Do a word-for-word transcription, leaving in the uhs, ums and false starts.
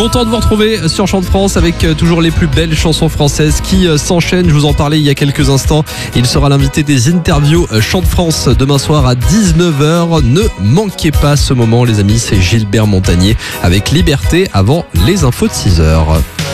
Content de vous retrouver sur Chant de France avec toujours les plus belles chansons françaises qui s'enchaînent. Je vous en parlais il y a quelques instants. Il sera l'invité des interviews Chant de France demain soir à dix-neuf heures. Ne manquez pas ce moment, les amis. C'est Gilbert Montagnier avec Liberté avant les infos de six heures.